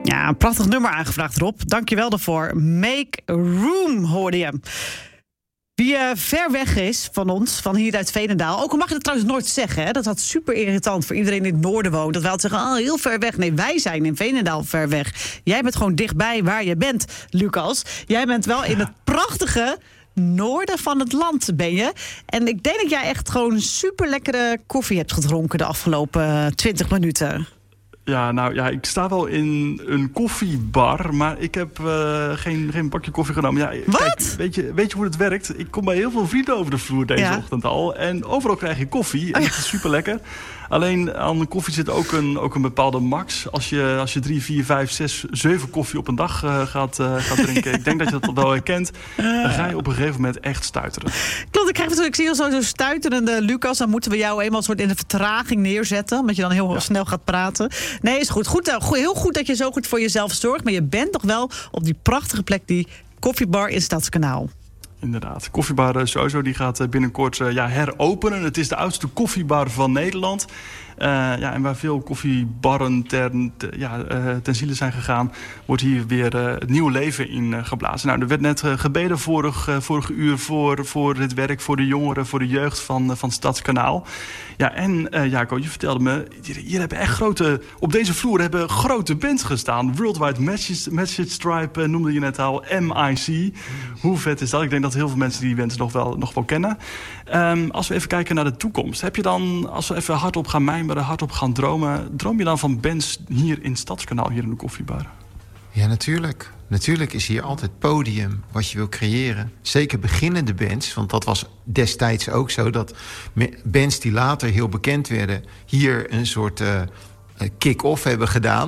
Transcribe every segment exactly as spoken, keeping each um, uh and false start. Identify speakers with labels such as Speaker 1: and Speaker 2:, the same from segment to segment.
Speaker 1: Ja, een prachtig nummer aangevraagd, Rob. Dankjewel daarvoor. Make Room, hoorde je. Wie uh, ver weg is van ons, van hier uit Veenendaal... ook al mag je dat trouwens nooit zeggen, hè? Dat is super irritant voor iedereen die in het noorden woont. Dat wij altijd zeggen, oh, heel ver weg. Nee, wij zijn in Veenendaal ver weg. Jij bent gewoon dichtbij waar je bent, Lucas. Jij bent wel in het prachtige noorden van het land, ben je. En ik denk dat jij echt gewoon super lekkere koffie hebt gedronken de afgelopen twintig minuten.
Speaker 2: Ja, nou ja, ik sta wel in een koffiebar, maar ik heb uh, geen, geen bakje koffie genomen. Ja,
Speaker 1: Wat?
Speaker 2: Kijk, weet je, weet je hoe het werkt? Ik kom bij heel veel vrienden over de vloer deze
Speaker 1: ja.
Speaker 2: ochtend al. En overal krijg je koffie. En
Speaker 1: oh, ja.
Speaker 2: dat is super lekker. Alleen aan de koffie zit ook een, ook een bepaalde max. Als je, als je drie, vier, vijf, zes, zeven koffie op een dag uh, gaat, uh, gaat drinken. Ik denk dat je dat wel herkent. Dan ga je op een gegeven moment echt stuiteren.
Speaker 1: Klopt, ik, krijg, ik zie al zo'n stuiterende Lucas. Dan moeten we jou eenmaal soort in de vertraging neerzetten. Omdat je dan heel ja. snel gaat praten. Nee, is goed. goed. Heel goed dat je zo goed voor jezelf zorgt. Maar je bent toch wel op die prachtige plek, die koffiebar in Stadskanaal.
Speaker 2: Inderdaad. Koffiebar Sozo die gaat binnenkort uh, ja, heropenen. Het is de oudste koffiebar van Nederland. Uh, ja, en waar veel koffiebarren ten, te, ja, uh, ten ziele zijn gegaan, wordt hier weer uh, het nieuwe leven in uh, geblazen. Nou, er werd net uh, gebeden vorig, uh, vorige uur voor, voor het werk, voor de jongeren, voor de jeugd van, uh, van Stadskanaal. Ja, en uh, Jaco, je vertelde me, hier, hier hebben echt grote, op deze vloer hebben grote bands gestaan. Worldwide Message, Message Tribe uh, noemde je net al, M I C. Hoe vet is dat? Ik denk dat heel veel mensen die bands nog wel, nog wel kennen. Um, als we even kijken naar de toekomst, heb je dan, als we even hardop gaan mijmeren, hardop gaan dromen, droom je dan van bands hier in Stadskanaal, hier in de koffiebar?
Speaker 3: Ja, natuurlijk. Natuurlijk is hier altijd podium wat je wil creëren. Zeker beginnende bands, want dat was destijds ook zo, dat bands die later heel bekend werden hier een soort uh, kick-off hebben gedaan.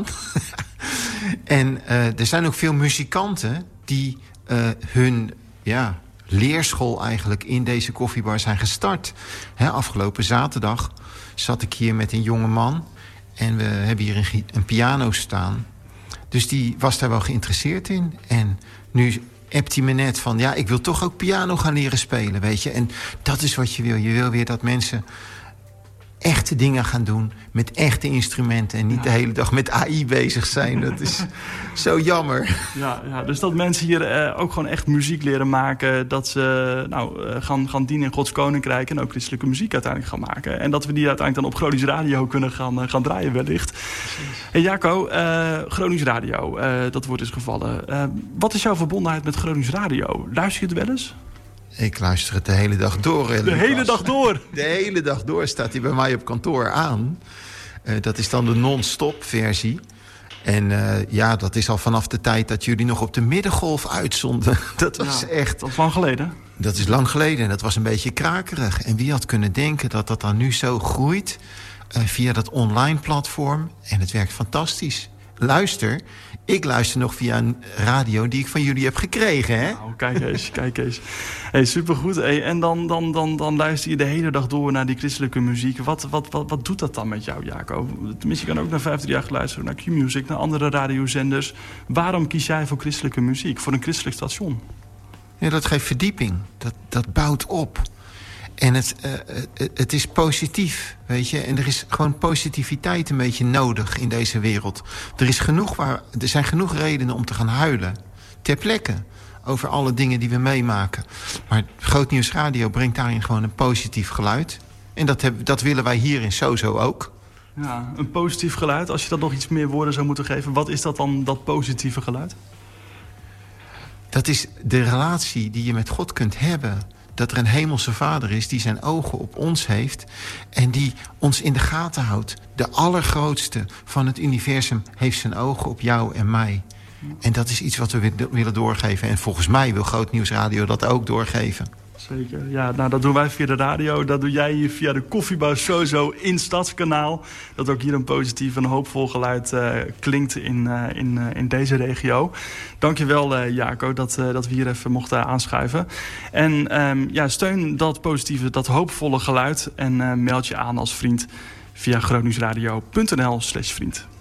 Speaker 3: En uh, er zijn ook veel muzikanten die uh, hun ja, leerschool eigenlijk in deze koffiebar zijn gestart. Hè, afgelopen zaterdag zat ik hier met een jonge man en we hebben hier een, een piano staan. Dus die was daar wel geïnteresseerd in. En nu appt hij me net van, ja, ik wil toch ook piano gaan leren spelen, weet je. En dat is wat je wil. Je wil weer dat mensen echte dingen gaan doen met echte instrumenten en niet ja. de hele dag met A I bezig zijn. Dat is zo jammer.
Speaker 2: Ja, ja, dus dat mensen hier uh, ook gewoon echt muziek leren maken. Dat ze nou, uh, gaan, gaan dienen in Gods Koninkrijk en ook christelijke muziek uiteindelijk gaan maken. En dat we die uiteindelijk dan op Gronings Radio kunnen gaan, uh, gaan draaien wellicht. Hey Jaco, uh, Gronings Radio, uh, dat wordt dus gevallen. Uh, wat is jouw verbondenheid met Gronings Radio? Luister je het wel eens?
Speaker 3: Ik luister het de hele dag door.
Speaker 2: De hele dag door?
Speaker 3: De hele dag door staat hij bij mij op kantoor aan. Uh, dat is dan de non-stop versie. En uh, ja, dat is al vanaf de tijd dat jullie nog op de middengolf uitzonden. Dat was ja, echt...
Speaker 2: Dat is lang geleden.
Speaker 3: Dat is lang geleden en dat was een beetje krakerig. En wie had kunnen denken dat dat dan nu zo groeit uh, via dat online platform. En het werkt fantastisch. Luister, ik luister nog via een radio die ik van jullie heb gekregen, hè?
Speaker 2: Nou, kijk eens, kijk eens. Hey, supergoed. Hey, en dan, dan, dan, dan luister je de hele dag door naar die christelijke muziek. Wat, wat, wat, wat doet dat dan met jou, Jaco? Tenminste, je kan ook naar vijftiendertig luisteren, naar Q-Music, naar andere radiozenders. Waarom kies jij voor christelijke muziek, voor een christelijk station?
Speaker 3: Ja, dat geeft verdieping. Dat, dat bouwt op. En het, uh, het, het is positief, weet je. En er is gewoon positiviteit een beetje nodig in deze wereld. Er, is genoeg waar, er zijn genoeg redenen om te gaan huilen. Ter plekke. Over alle dingen die we meemaken. Maar Groot Nieuws Radio brengt daarin gewoon een positief geluid. En dat, heb, dat willen wij hier in Sozo ook.
Speaker 2: Ja, een positief geluid. Als je dat nog iets meer woorden zou moeten geven. Wat is dat dan, dat positieve geluid?
Speaker 3: Dat is de relatie die je met God kunt hebben. Dat er een hemelse vader is die zijn ogen op ons heeft en die ons in de gaten houdt. De allergrootste van het universum heeft zijn ogen op jou en mij. En dat is iets wat we willen doorgeven. En volgens mij wil Groot Nieuws Radio dat ook doorgeven.
Speaker 2: Zeker. Ja, nou, dat doen wij via de radio. Dat doe jij hier via de koffiebar Sozo in Stadskanaal. Dat ook hier een positief en hoopvol geluid uh, klinkt in, uh, in, uh, in deze regio. Dankjewel, uh, Jaco, dat, uh, dat we hier even mochten aanschuiven. En um, ja, steun dat positieve, dat hoopvolle geluid. En uh, meld je aan als vriend via grootnieuwsradio punt n l slash vriend.